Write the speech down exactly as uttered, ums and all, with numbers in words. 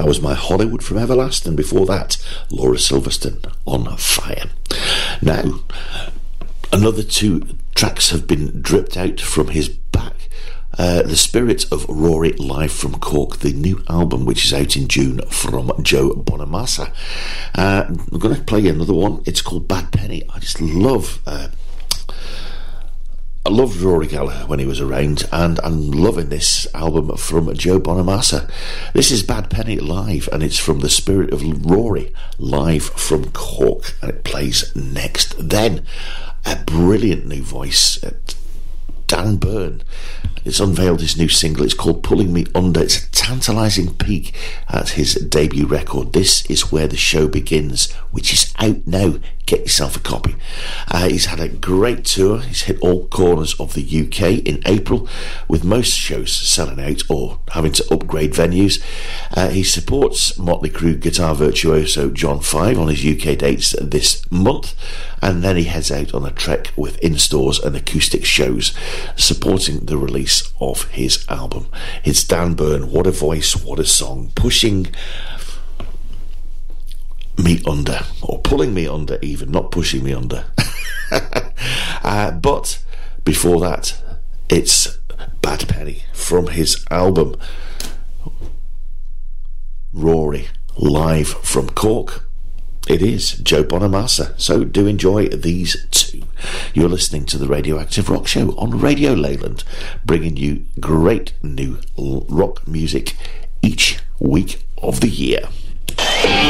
That was My Hollywood from Everlast, and before that, Laura Silverstone, On Fire. Now, another two tracks have been dripped out from his back. Uh, the Spirit of Rory, live from Cork, the new album which is out in June from Joe Bonamassa. Uh, I'm going to play another one. It's called Bad Penny. I just love uh, I loved Rory Gallagher when he was around, and I'm loving this album from Joe Bonamassa. This is Bad Penny live, and it's from the Spirit of Rory, live from Cork, and it plays next. Then a brilliant new voice, uh, Dan Byrne. It's unveiled his new single. It's called Pulling Me Under. It's a tantalising peek at his debut record. This is Where the Show Begins, which is out now. Get yourself a copy. Uh, he's had a great tour. He's hit all corners of the U K in April, with most shows selling out or having to upgrade venues. Uh, he supports Motley Crue guitar virtuoso John Five on his U K dates this month, and then he heads out on a trek with in-stores and acoustic shows supporting the release of his album. It's Dan Byrne. What a voice, what a song. Pushing me under, or pulling me under even, not pushing me under. uh, but before that, it's Bad Penny from his album Rory, live from Cork. It is Joe Bonamassa, so do enjoy these two. You're listening to the Radioactive Rock Show on Radio Leyland, bringing you great new rock music each week of the year.